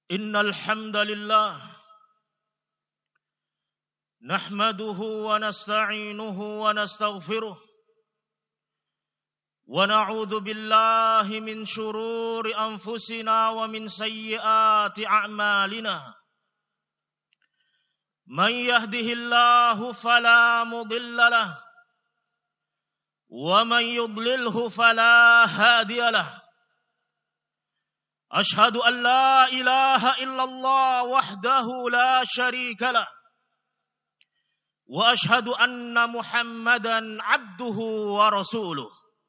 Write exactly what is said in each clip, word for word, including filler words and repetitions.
Innal hamdalillah nahmaduhu wa nasta'inuhu wa nastaghfiruh wa na'udzu billahi min shururi anfusina wa min sayyiati a'malina. Man yahdihillahu fala mudilla lahu wa man yudlilhu fala hadiya lahu. Ashhadu an la ilaha illallah wahdahu la syarika lah wa ashhadu anna Muhammadan abduhu wa rasuluh.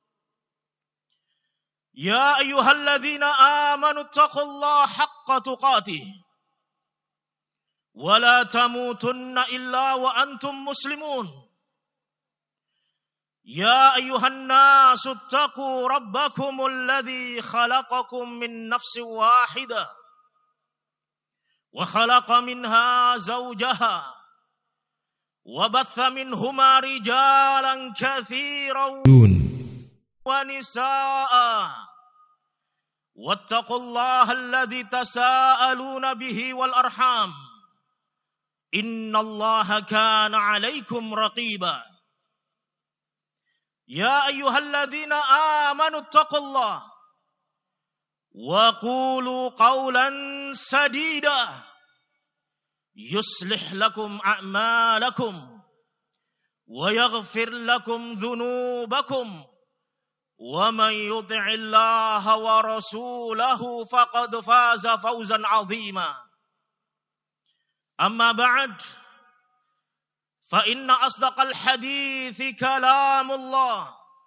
Ya ayyuhalladzina amanu taqullaha haqqa tuqatih wa la tamutunna illa wa antum muslimun. يا أيها الناس اتقوا ربكم الذي خلقكم من نفس واحدة وخلق منها زوجها وبث منهما رجالا كثيرا ونساء واتقوا الله الذي تساءلون به والأرحام إن الله كان عليكم رقيبا. يا أيها الذين آمنوا اتقوا الله وقولوا قولا سديدا يصلح لكم أعمالكم ويغفر لكم ذنوبكم ومن يطع الله ورسوله فقد فاز فوزا عظيما. أما بعد فإن أصدق الحديث كلام الله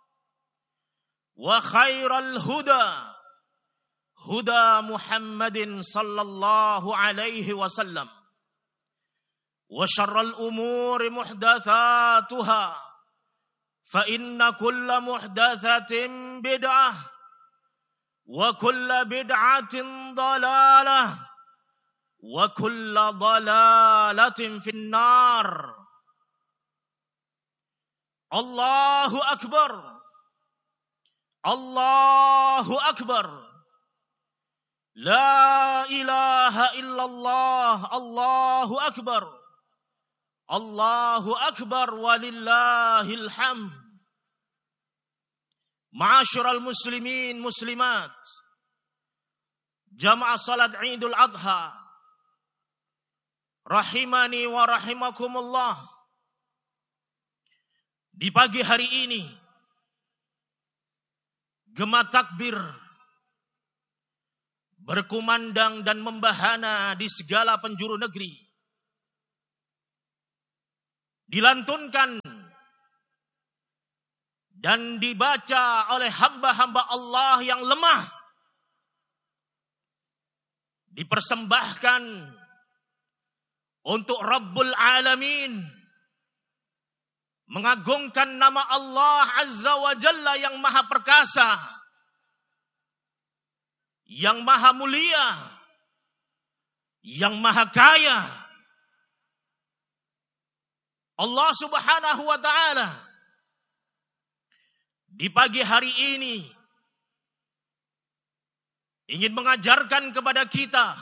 وخير الهدى هدى محمد صلى الله عليه وسلم وشر الأمور محدثاتها فإن كل محدثة بدعة وكل بدعة ضلالة وكل ضلالة في النار. Allahu Akbar, Allahu Akbar, La ilaha illallah, Allahu Akbar, Allahu Akbar walillahil hamd. Ma'asyiral muslimin muslimat, jamaah salat Idul Adha, rahimani wa rahimakumullah. Di pagi hari ini, gema takbir berkumandang dan membahana di segala penjuru negeri. Dilantunkan dan dibaca oleh hamba-hamba Allah yang lemah. Dipersembahkan untuk Rabbul Alamin, mengagungkan nama Allah Azza wa Jalla yang maha perkasa, yang maha mulia, yang maha kaya. Allah Subhanahu wa ta'ala di pagi hari ini ingin mengajarkan kepada kita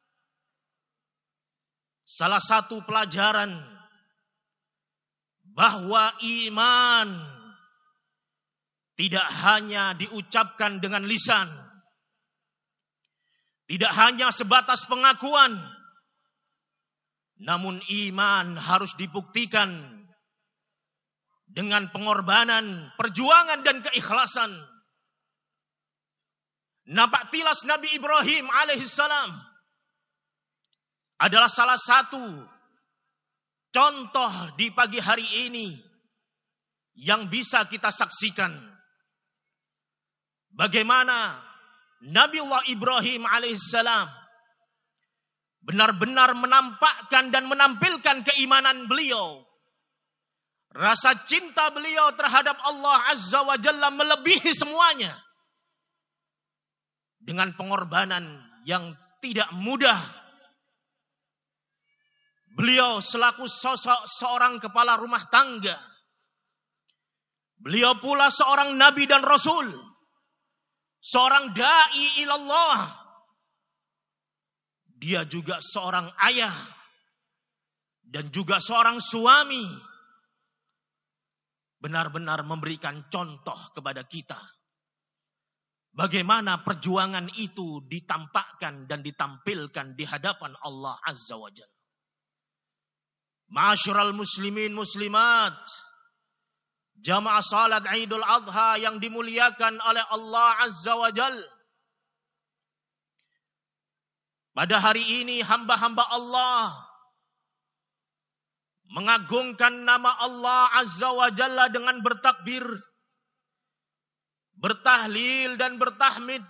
salah satu pelajaran bahwa iman tidak hanya diucapkan dengan lisan, tidak hanya sebatas pengakuan, namun iman harus dibuktikan dengan pengorbanan, perjuangan dan keikhlasan. Nampak tilas Nabi Ibrahim alaihissalam adalah salah satu contoh di pagi hari ini yang bisa kita saksikan bagaimana Nabiullah Ibrahim alaihissalam benar-benar menampakkan dan menampilkan keimanan beliau. Rasa cinta beliau terhadap Allah Azza wa Jalla melebihi semuanya. Dengan pengorbanan yang tidak mudah. Beliau selaku sosok seorang kepala rumah tangga. Beliau pula seorang nabi dan rasul. Seorang da'i ilallah. dia juga seorang ayah dan juga seorang suami, benar-benar memberikan contoh kepada kita bagaimana perjuangan itu ditampakkan dan ditampilkan di hadapan Allah Azza wa Jalla. Ma'asyiral muslimin muslimat, jamaah salat Idul Adha yang dimuliakan oleh Allah Azza wa Jalla. Pada hari ini hamba-hamba Allah mengagungkan nama Allah Azza wa Jalla dengan bertakbir, bertahlil dan bertahmid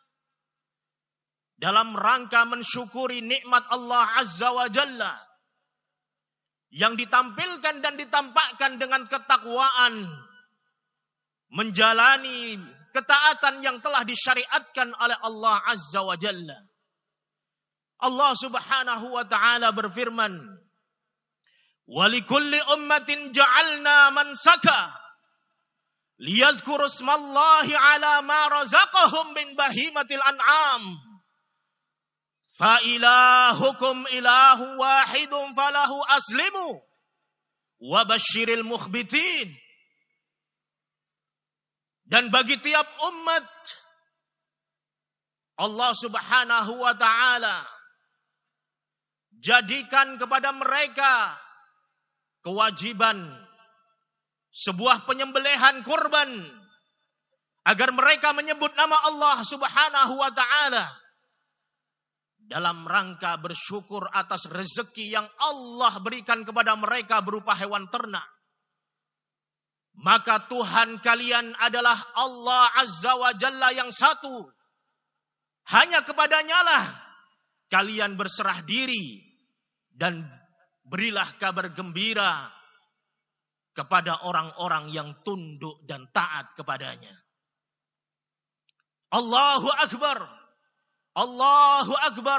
dalam rangka mensyukuri nikmat Allah Azza wa Jalla yang ditampilkan dan ditampakkan dengan ketakwaan, menjalani ketaatan yang telah disyariatkan oleh Allah Azza wa Jalla. Allah Subhanahu wa ta'ala berfirman, "Walikulli ummatin ja'alna mansaka liyadhkuru ismallahi ala ma razaqahum min bahimatil an'am. Fa ilahukum ilahu wahidun falahu aslimu wa basyiril mukhbitin." Dan bagi tiap umat Allah Subhanahu wa ta'ala jadikan kepada mereka kewajiban sebuah penyembelihan kurban agar mereka menyebut nama Allah Subhanahu wa ta'ala dalam rangka bersyukur atas rezeki yang Allah berikan kepada mereka berupa hewan ternak. Maka Tuhan kalian adalah Allah Azza wa Jalla yang satu. Hanya kepadanya lah kalian berserah diri dan berilah kabar gembira kepada orang-orang yang tunduk dan taat kepadanya. Allahu Akbar. Allahu Akbar.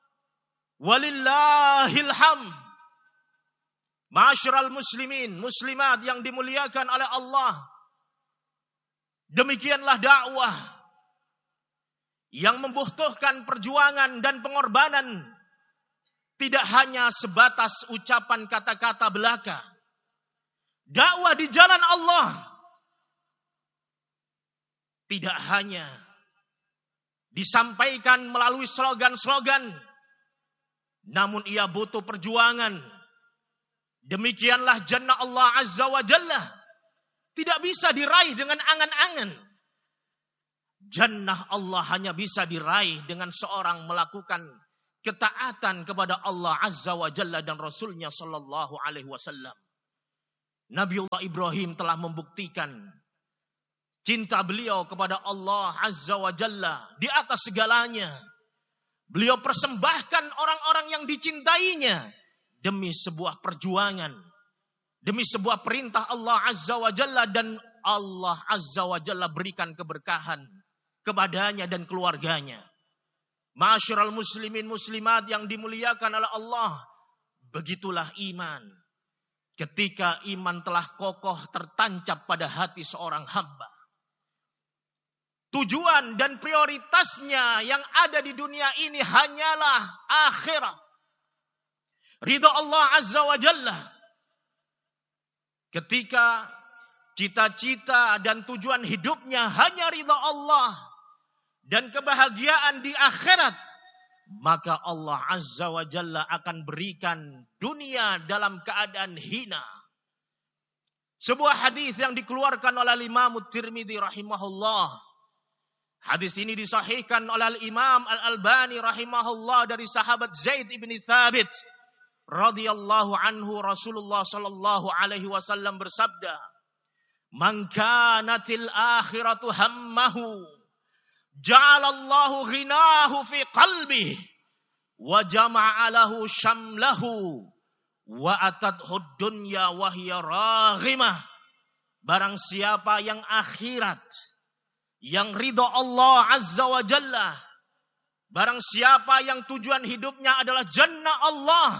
Walillahil hamd. Ma'asyiral muslimin, muslimat yang dimuliakan oleh Allah. Demikianlah dakwah yang membutuhkan perjuangan dan pengorbanan, tidak hanya sebatas ucapan kata-kata belaka. Dakwah di jalan Allah tidak hanya disampaikan melalui slogan-slogan, namun ia butuh perjuangan. Demikianlah jannah Allah Azza wa Jalla tidak bisa diraih dengan angan-angan. Jannah Allah hanya bisa diraih dengan seorang melakukan ketaatan kepada Allah Azza wa Jalla dan Rasulnya sallallahu alaihi wasallam. Nabiullah Ibrahim telah membuktikan cinta beliau kepada Allah Azza wa Jalla di atas segalanya. Beliau persembahkan orang-orang yang dicintainya demi sebuah perjuangan, demi sebuah perintah Allah Azza wa Jalla, dan Allah Azza wa Jalla berikan keberkahan kepadanya dan keluarganya. Ma'asyiral muslimin muslimat yang dimuliakan oleh Allah, begitulah iman. Ketika iman telah kokoh tertancap pada hati seorang hamba, tujuan dan prioritasnya yang ada di dunia ini hanyalah akhirat, ridha Allah Azza wa Jalla. Ketika cita-cita dan tujuan hidupnya hanya ridha Allah dan kebahagiaan di akhirat, maka Allah Azza wa Jalla akan berikan dunia dalam keadaan hina. Sebuah hadis yang dikeluarkan oleh Imam Tirmidzi rahimahullah. Hadis ini disahihkan oleh Imam Al-Albani rahimahullah dari sahabat Zaid ibn Thabit radhiyallahu anhu. Rasulullah sallallahu alaihi wasallam bersabda, "Man kanatil akhiratu hammahu, ja'alallahu ghinahu fi qalbihi, wa jama'a lahu syamlahu, wa atadhu dunya wa hiya raghimah." Barang siapa yang akhirat, yang ridha Allah Azza wa Jalla, barang siapa yang tujuan hidupnya adalah jannah Allah,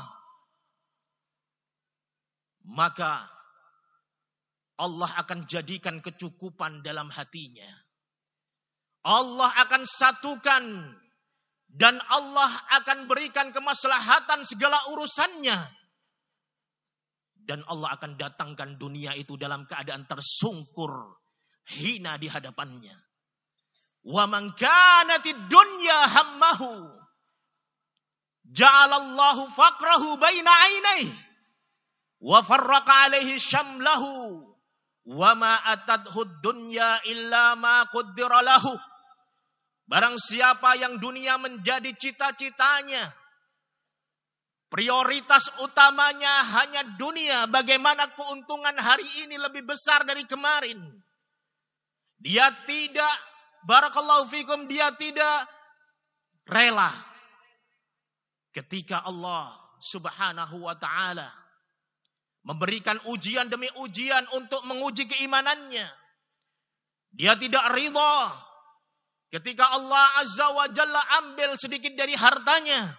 maka Allah akan jadikan kecukupan dalam hatinya. Allah akan satukan dan Allah akan berikan kemaslahatan segala urusannya. Dan Allah akan datangkan dunia itu dalam keadaan tersungkur, hina di hadapannya. Wa man kanatid dunya hammahu ja'alallahu faqrahu baina 'ainaihi wa farraqa 'alaihi syamlahu wa ma atadhu dunya illa ma qaddara lahu. Barang siapa yang dunia menjadi cita-citanya, prioritas utamanya hanya dunia, bagaimana keuntungan hari ini lebih besar dari kemarin, dia tidak, barakallahu fikum, dia tidak rela ketika Allah subhanahu wa ta'ala memberikan ujian demi ujian untuk menguji keimanannya. Dia tidak ridha ketika Allah azza wa jalla ambil sedikit dari hartanya.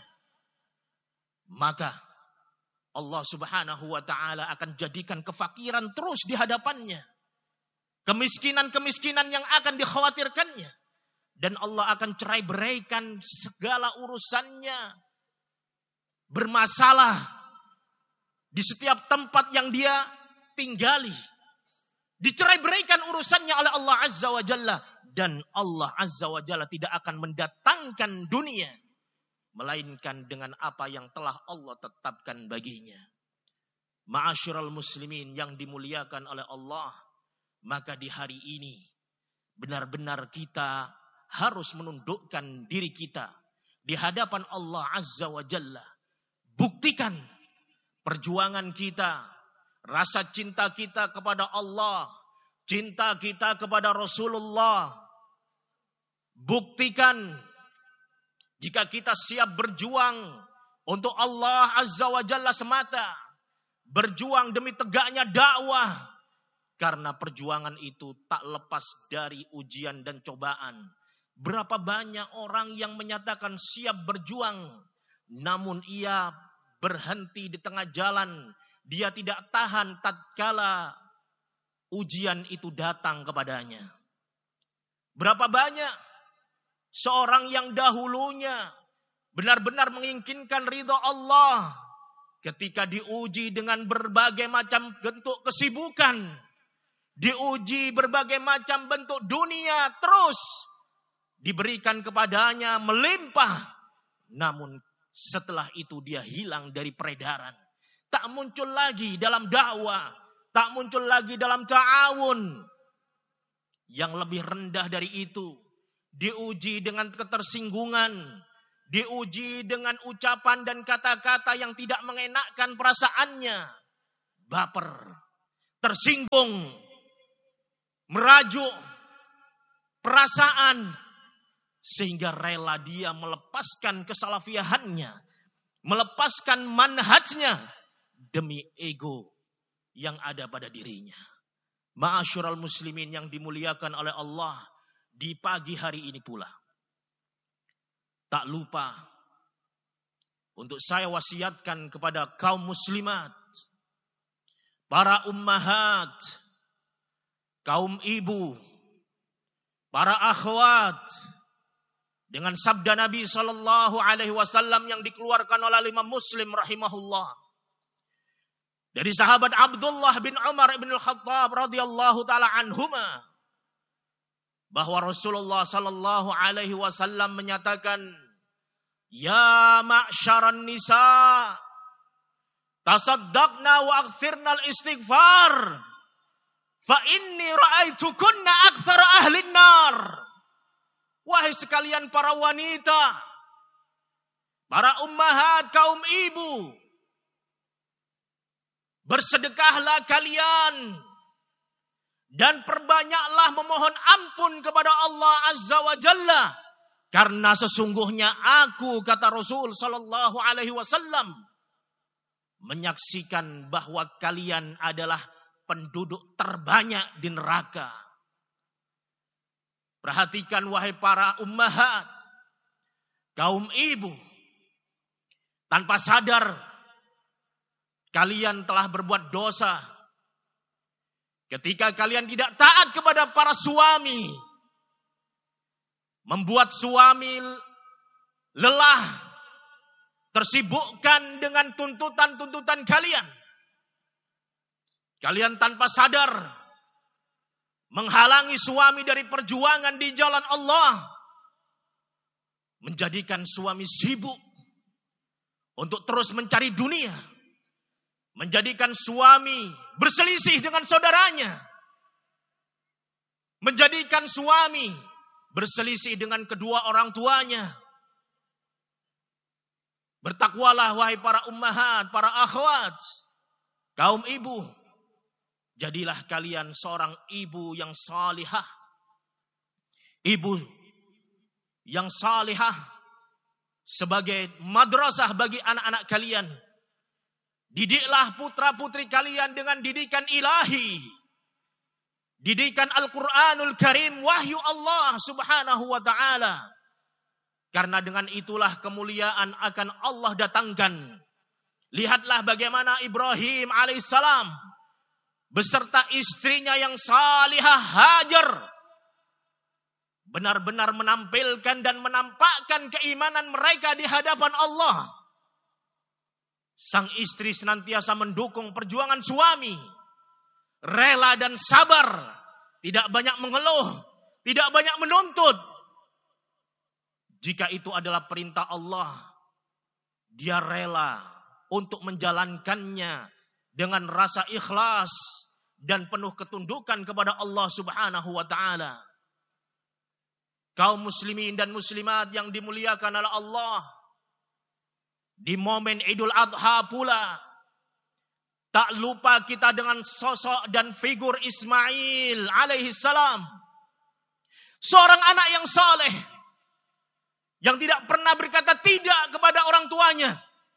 Maka Allah subhanahu wa ta'ala akan jadikan kefakiran terus di hadapannya. Kemiskinan-kemiskinan yang akan dikhawatirkannya. Dan Allah akan cerai beraikan segala urusannya. Bermasalah di setiap tempat yang dia tinggali. Dicerai beraikan urusannya oleh Allah azza wa jalla. Dan Allah azza wa jalla tidak akan mendatangkan dunia, melainkan dengan apa yang telah Allah tetapkan baginya. Ma'asyiral muslimin yang dimuliakan oleh Allah, maka di hari ini benar-benar kita harus menundukkan diri kita di hadapan Allah azza wa jalla. Buktikan perjuangan kita, rasa cinta kita kepada Allah, cinta kita kepada Rasulullah. Buktikan jika kita siap berjuang untuk Allah azza wa jalla semata, berjuang demi tegaknya dakwah, karena perjuangan itu tak lepas dari ujian dan cobaan. Berapa banyak orang yang menyatakan siap berjuang, namun ia berhenti di tengah jalan. Dia tidak tahan tatkala ujian itu datang kepadanya. Berapa banyak seorang yang dahulunya benar-benar menginginkan ridha Allah, ketika diuji dengan berbagai macam bentuk kesibukan, diuji berbagai macam bentuk dunia, terus diberikan kepadanya melimpah, namun setelah itu dia hilang dari peredaran, tak muncul lagi dalam dakwah, tak muncul lagi dalam ta'awun. Yang lebih rendah dari itu, diuji dengan ketersinggungan, diuji dengan ucapan dan kata-kata yang tidak mengenakkan perasaannya, baper, tersinggung, merajuk perasaan, sehingga rela dia melepaskan kesalafiahannya, melepaskan manhajnya demi ego yang ada pada dirinya. Ma'asyiral muslimin yang dimuliakan oleh Allah, di pagi hari ini pula tak lupa untuk saya wasiatkan kepada kaum muslimat, para ummahat, kaum ibu, para akhwat, dengan sabda Nabi sallallahu alaihi wasallam yang dikeluarkan oleh Imam Muslim rahimahullah, dari sahabat Abdullah bin Umar bin Al-Khattab radhiyallahu taala anhuma, bahwa Rasulullah sallallahu alaihi wasallam menyatakan, ya ma'syaran nisa, tasaddaqna wa akthirna al-istighfar, fa inni ra'aitukunna aktsara ahli nar. Wahai sekalian para wanita, para ummahat, kaum ibu, bersedekahlah kalian dan perbanyaklah memohon ampun kepada Allah azza wa jalla, karena sesungguhnya aku, kata Rasul sallallahu alaihi wasallam, menyaksikan bahwa kalian adalah penduduk terbanyak di neraka. Perhatikan wahai para ummahat, kaum ibu, tanpa sadar kalian telah berbuat dosa ketika kalian tidak taat kepada para suami, membuat suami lelah, tersibukkan dengan tuntutan-tuntutan kalian. Kalian tanpa sadar menghalangi suami dari perjuangan di jalan Allah. Menjadikan suami sibuk untuk terus mencari dunia. Menjadikan suami berselisih dengan saudaranya. Menjadikan suami berselisih dengan kedua orang tuanya. Bertakwalah wahai para ummahat, para akhwat, kaum ibu. Jadilah kalian seorang ibu yang salihah. Ibu yang salihah sebagai madrasah bagi anak-anak kalian. Didiklah putra-putri kalian dengan didikan ilahi. Didikan Al-Quranul Karim, wahyu Allah subhanahu wa ta'ala. Karena dengan itulah kemuliaan akan Allah datangkan. Lihatlah bagaimana Ibrahim alaihissalam beserta istrinya yang salihah Hajar benar-benar menampilkan dan menampakkan keimanan mereka di hadapan Allah. Sang istri senantiasa mendukung perjuangan suami. Rela dan sabar. Tidak banyak mengeluh. Tidak banyak menuntut. Jika itu adalah perintah Allah, dia rela untuk menjalankannya dengan rasa ikhlas dan penuh ketundukan kepada Allah subhanahu wa ta'ala. Kaum muslimin dan muslimat yang dimuliakan oleh Allah, di momen Idul Adha pula, tak lupa kita dengan sosok dan figur Ismail alaihi salam. Seorang anak yang saleh, yang tidak pernah berkata tidak kepada orang tuanya.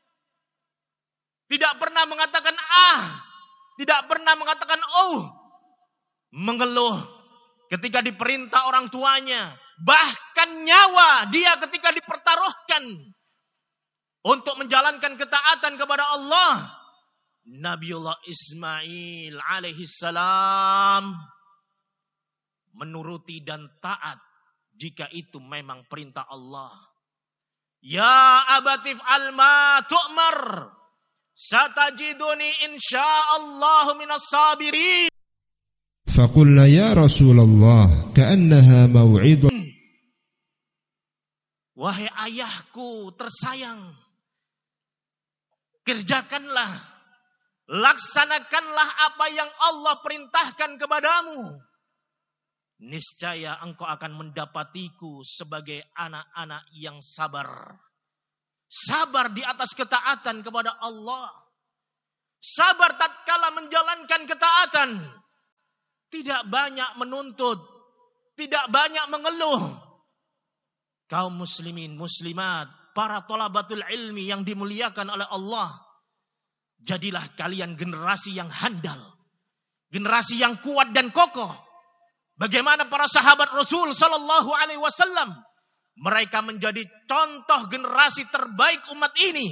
Tidak pernah mengatakan ah, tidak pernah mengatakan oh. Mengeluh ketika diperintah orang tuanya. Bahkan nyawa dia ketika dipertaruhkan untuk menjalankan ketaatan kepada Allah. Nabiullah Ismail alaihi salam menuruti dan taat jika itu memang perintah Allah. Ya abatif alma tu'mar, satajiduni insyaallah minas sabirin. فقلنا يا رسول الله كأنها موعظة. Wahai ayahku tersayang, kerjakanlah, laksanakanlah apa yang Allah perintahkan kepadamu. Niscaya engkau akan mendapatiku sebagai anak-anak yang sabar. Sabar di atas ketaatan kepada Allah. Sabar tatkala menjalankan ketaatan. Tidak banyak menuntut, tidak banyak mengeluh. Kaum muslimin, muslimat, para thalabatul ilmi yang dimuliakan oleh Allah, jadilah kalian generasi yang handal, generasi yang kuat dan kokoh. Bagaimana para sahabat Rasul sallallahu alaihi wasallam, mereka menjadi contoh generasi terbaik umat ini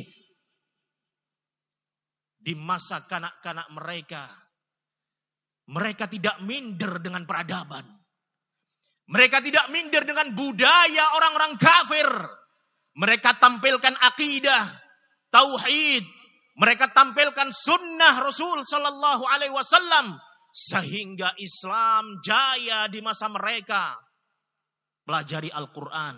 di masa kanak-kanak mereka. Mereka tidak minder dengan peradaban. Mereka tidak minder dengan budaya orang-orang kafir. Mereka tampilkan akidah, tauhid. Mereka tampilkan sunnah Rasul sallallahu alaihi wasallam sehingga Islam jaya di masa mereka. Pelajari Al-Quran.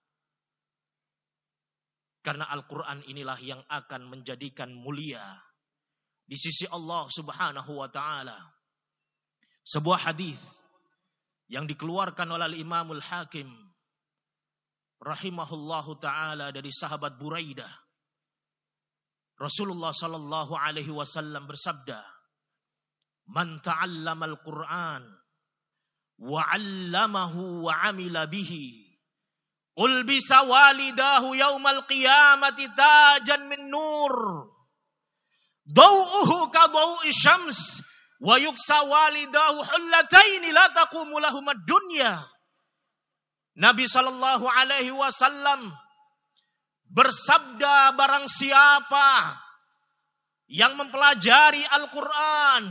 Karena Al-Quran inilah yang akan menjadikan mulia di sisi Allah subhanahu wa ta'ala. Sebuah hadis yang dikeluarkan oleh Imamul Hakim rahimahullahu taala dari sahabat Buraidah. Rasulullah sallallahu alaihi wasallam bersabda, "Man ta'allama al-Qur'an wa 'allamahu wa 'amila bihi, ulbisa walidahu yaumal qiyamati tajan min nur, daw'uhu ka daw'i syams." Wa yuksa walidahu hullataini la taqumu lahum ad-dunya. Nabi sallallahu alaihi wasallam bersabda, barang siapa yang mempelajari Al-Quran,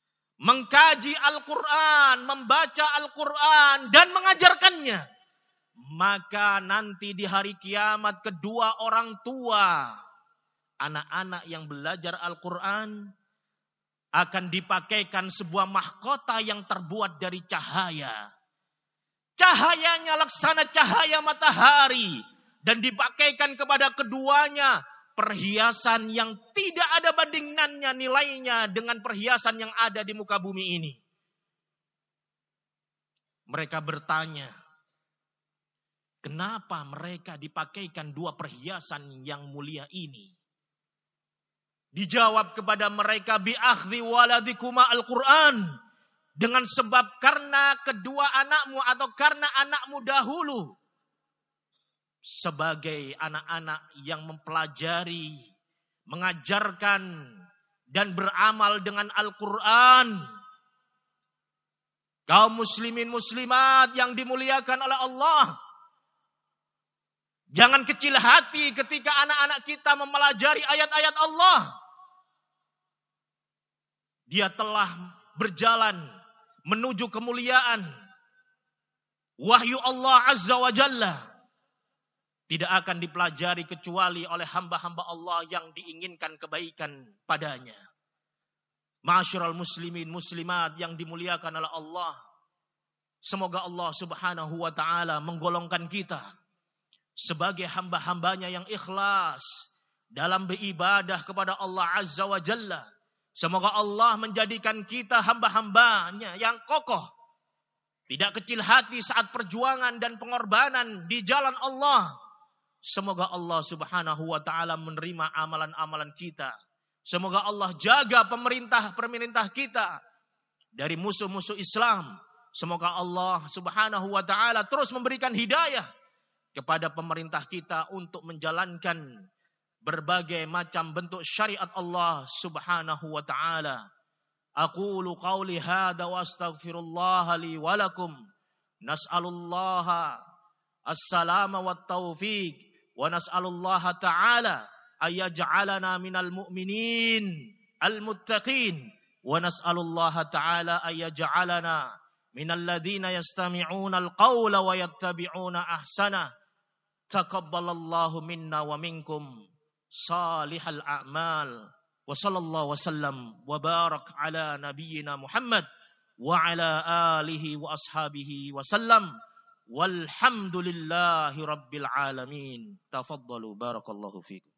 mengkaji Al-Quran, membaca Al-Quran dan mengajarkannya, maka nanti di hari kiamat kedua orang tua anak-anak yang belajar Al-Quran akan dipakaikan sebuah mahkota yang terbuat dari cahaya. Cahayanya laksana cahaya matahari. Dan dipakaikan kepada keduanya perhiasan yang tidak ada bandingannya nilainya dengan perhiasan yang ada di muka bumi ini. Mereka bertanya, kenapa mereka dipakaikan dua perhiasan yang mulia ini? Dijawab kepada mereka, bi akhdhi waladikuma al-Quran. Dengan sebab karena kedua anakmu atau karena anakmu dahulu sebagai anak-anak yang mempelajari, mengajarkan dan beramal dengan Al-Quran. Kaum muslimin muslimat yang dimuliakan oleh Allah, jangan kecil hati ketika anak-anak kita mempelajari ayat-ayat Allah. Dia telah berjalan menuju kemuliaan. Wahyu Allah Azza wa Jalla tidak akan dipelajari kecuali oleh hamba-hamba Allah yang diinginkan kebaikan padanya. Ma'asyiral muslimin muslimat yang dimuliakan oleh Allah. Semoga Allah Subhanahu wa taala menggolongkan kita sebagai hamba-hambanya yang ikhlas dalam beribadah kepada Allah Azza wa Jalla. Semoga Allah menjadikan kita hamba-hambanya yang kokoh, tidak kecil hati saat perjuangan dan pengorbanan di jalan Allah. Semoga Allah Subhanahu wa taala menerima amalan-amalan kita. Semoga Allah jaga pemerintah-pemerintah kita dari musuh-musuh Islam. Semoga Allah Subhanahu wa taala terus memberikan hidayah kepada pemerintah kita untuk menjalankan berbagai macam bentuk syariat Allah Subhanahu wa taala. Aqulu qawli hadza wa astaghfirullah li wa lakum. Nas'alullaha as-salama wat taufiq wa nas'alullaha ta'ala ayyaj'alana minal mu'minin al-muttaqin wa nas'alullaha ta'ala ayyaj'alana minal ladzina yastami'una al-qawla wa yattabi'una ahsana. Taqabbalallahu minna wa minkum salihal a'mal. Wa sallallahu wasallam wa barak ala nabiyyina Muhammad wa ala alihi wa ashabihi wa sallam. Walhamdulillahi rabbil alamin. Tafaddalu barakallahu fikum.